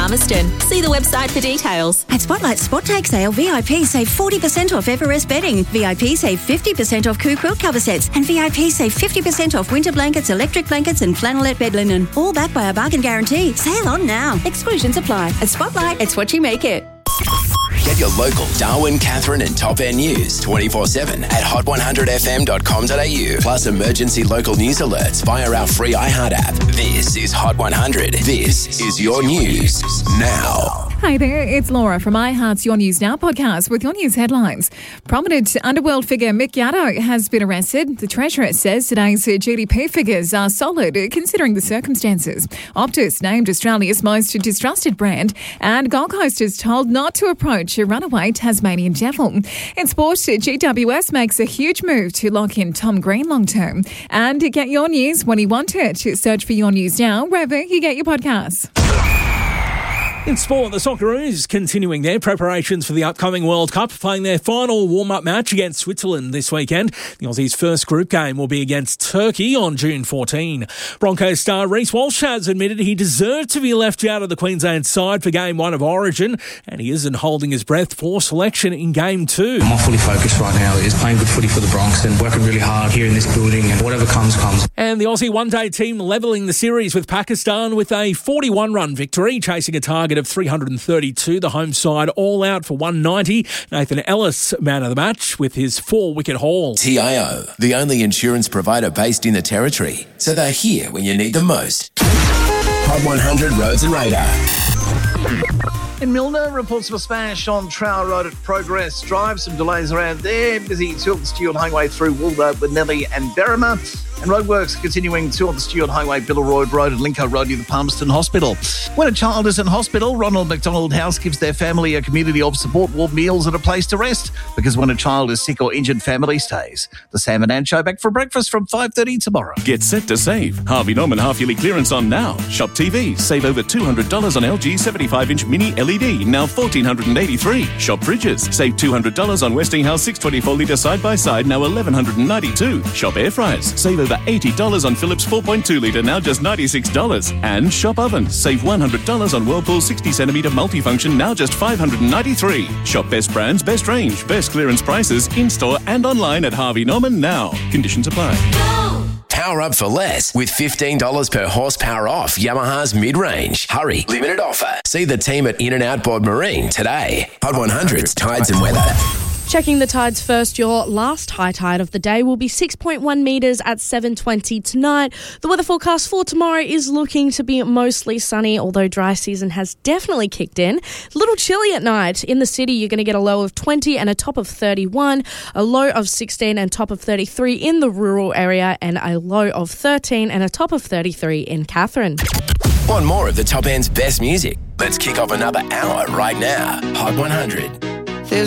Palmerston. See the website for details. At Spotlight Spot Take Sale, VIP save 40% off Everest bedding. VIP save 50% off Coo quilt cover sets. And VIP save 50% off winter blankets, electric blankets and flannelette bed linen. All backed by a bargain guarantee. Sale on now. Exclusions apply. At Spotlight, it's what you make it. Get your local Darwin, Catherine and Top End news 24/7 at hot100fm.com.au. Plus emergency local news alerts via our free iHeart app. This is Hot 100. This is your news now. Hi there, it's Laura from iHeart's Your News Now podcast with your news headlines. Prominent underworld figure Mick Gatto has been arrested. The Treasurer says today's GDP figures are solid considering the circumstances. Optus named Australia's most distrusted brand, and Gold Coast is told not to approach a runaway Tasmanian devil. In sport, GWS makes a huge move to lock in Tom Green long term. And get your news when you want it. Search for Your News Now wherever you get your podcasts. In sport, the Socceroos continuing their preparations for the upcoming World Cup, playing their final warm-up match against Switzerland this weekend. The Aussies' first group game will be against Turkey on June 14. Broncos star Reece Walsh has admitted he deserved to be left out of the Queensland side for Game 1 of Origin, and he isn't holding his breath for selection in Game 2. My fully focused right now is playing good footy for the Bronx and working really hard here in this building, and whatever comes. And the Aussie one-day team levelling the series with Pakistan with a 41-run victory, chasing a target of 332. The home side all out for 190. Nathan Ellis, man of the match, with his 4-wicket haul. TIO, the only insurance provider based in the Territory, so they're here when you need them most. Hot 100 Roads and Radar. In Milner, reports of a smash on Trower Road at Progress Drive. Some delays around there. Busy Tilton Stewart Highway through Wooldo, Benelli and Berrima. And roadworks continuing to on the Stewart Highway, Billaroyd Road and Lincoln Road near the Palmerston Hospital. When a child is in hospital, Ronald McDonald House gives their family a community of support, warm meals and a place to rest. Because when a child is sick or injured, family stays. The Sam and Ann Show back for breakfast from 5:30 tomorrow. Get set to save. Harvey Norman half-yearly clearance on now. Shop TV. Save over $200 on LG 75-inch mini LED, now $1,483. Shop fridges. Save $200 on Westinghouse 624-litre side-by-side, now $1,192. Shop air fryers. Save over $80 on Philips 4.2-litre, now just $96. And shop ovens. Save $100 on Whirlpool 60cm multifunction, now just $593. Shop best brands, best range, best clearance prices, in-store and online at Harvey Norman now. Conditions apply. Power up for less with $15 per horsepower off Yamaha's mid-range. Hurry, limited offer. See the team at In-N-Out Bod Marine today. Hot 100's Tides and Weather. Checking the tides first, your last high tide of the day will be 6.1 metres at 7:20 tonight. The weather forecast for tomorrow is looking to be mostly sunny, although dry season has definitely kicked in. A little chilly at night. In the city, you're going to get a low of 20 and a top of 31, a low of 16 and top of 33 in the rural area, and a low of 13 and a top of 33 in Catherine. Want more of the Top End's best music? Let's kick off another hour right now. Hot 100.